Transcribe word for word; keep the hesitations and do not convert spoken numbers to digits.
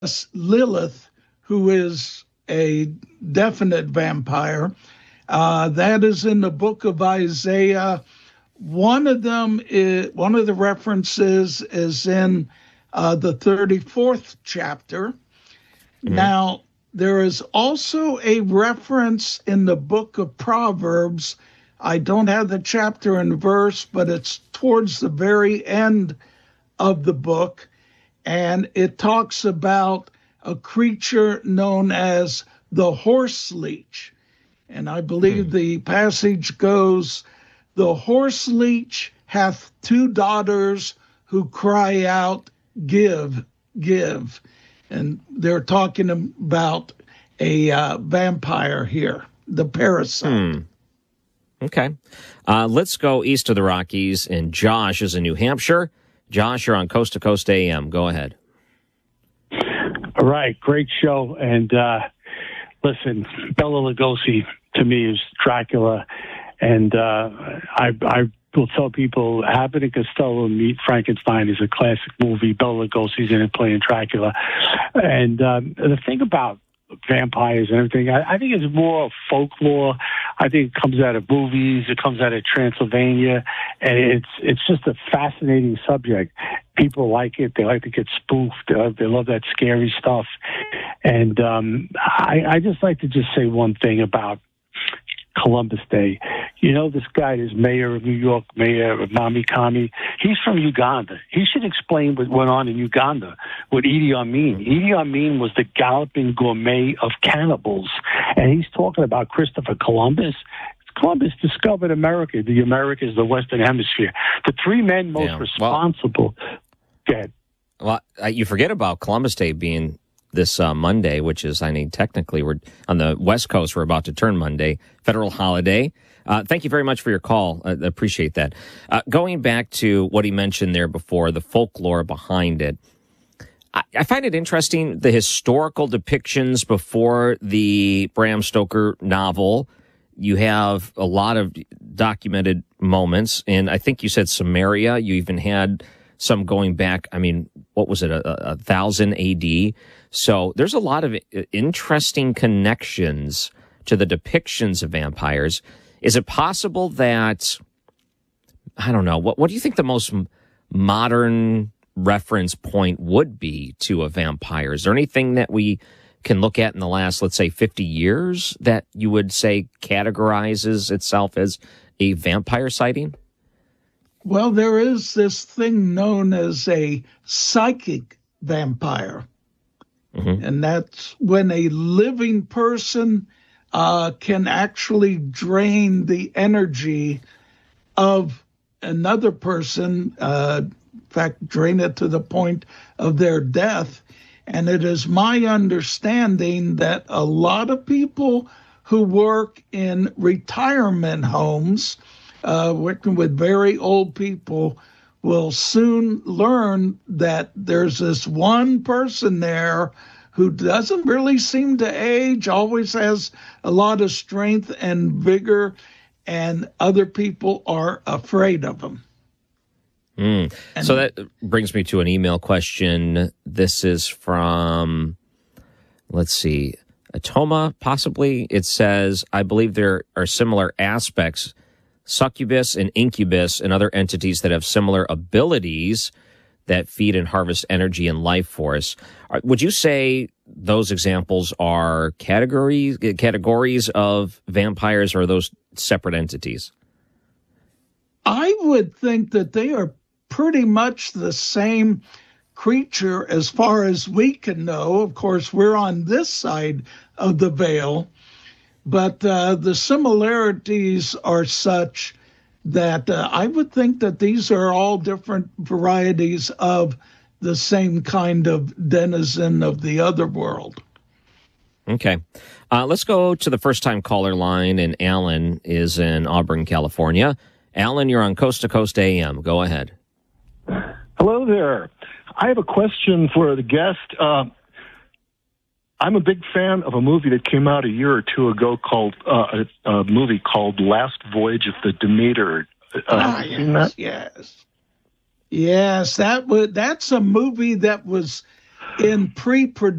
Lilith, who is a definite vampire. Uh, that is in the book of Isaiah. One of them is one of the references is in uh, the thirty-fourth chapter. Mm-hmm. Now, there is also a reference in the book of Proverbs. I don't have the chapter and verse, but it's towards the very end of the book. And it talks about a creature known as the horse leech. And I believe hmm. the passage goes, the horse leech hath two daughters who cry out, give, give. And they're talking about a uh, vampire here, the parasite. Hmm. Okay. Uh, let's go east of the Rockies, and Josh is in New Hampshire. Josh, you're on Coast to Coast A M. Go ahead. All right. Great show. And uh, listen, Bela Lugosi, to me, is Dracula. And uh, I, I will tell people, Abbott and Costello Meet Frankenstein is a classic movie. Bela Lugosi's in it playing Dracula. And um, the thing about vampires and everything, I, I think it's more folklore. I think it comes out of movies. It comes out of Transylvania. And it's it's just a fascinating subject. People like it. They like to get spoofed. They love, they love that scary stuff. And um, I, I just like to just say one thing about Columbus Day. You know, this guy is mayor of New York, Mayor Mami Kami. He's from Uganda. He should explain what went on in Uganda with Idi Amin. Idi Amin was the galloping gourmet of cannibals. And he's talking about Christopher Columbus. Columbus discovered America. The Americas, the Western Hemisphere. The three men most yeah. responsible. Well, Go ahead. Well, you forget about Columbus Day being this uh, Monday, which is, I mean, technically we're on the West Coast. We're about to turn Monday, federal holiday. Uh, thank you very much for your call. I appreciate that. Uh, going back to what he mentioned there before, the folklore behind it, I, I find it interesting, the historical depictions before the Bram Stoker novel. You have a lot of documented moments, and I think you said Samaria. You even had some going back, I mean, what was it, a, a thousand A D? So there's a lot of interesting connections to the depictions of vampires. Is it possible that, I don't know, what, what do you think the most modern reference point would be to a vampire? Is there anything that we can look at in the last, let's say, fifty years that you would say categorizes itself as a vampire sighting? Well, there is this thing known as a psychic vampire. Mm-hmm. And that's when a living person uh, can actually drain the energy of another person, uh, in fact, drain it to the point of their death. And it is my understanding that a lot of people who work in retirement homes, uh, working with very old people, will soon learn that there's this one person there who doesn't really seem to age, always has a lot of strength and vigor, and other people are afraid of him. Mm. So that brings me to an email question. This is from, let's see, Atoma, possibly. It says, I believe there are similar aspects, succubus and incubus and other entities that have similar abilities that feed and harvest energy and life force. Would you say those examples are categories categories of vampires, or are those separate entities? I would think that they are pretty much the same creature as far as we can know. Of course, we're on this side of the veil, but uh, the similarities are such that uh, I would think that these are all different varieties of the same kind of denizen of the other world. Okay. Uh, let's go to the first-time caller line, and Alan is in Auburn, California. Alan, you're on Coast to Coast A M. Go ahead. Hello there. I have a question for the guest. Uh, I'm a big fan of a movie that came out a year or two ago called uh, a, a movie called Last Voyage of the Demeter. Uh, ah, have you yes, seen that? yes, yes. That was that's a movie that was in pre-production.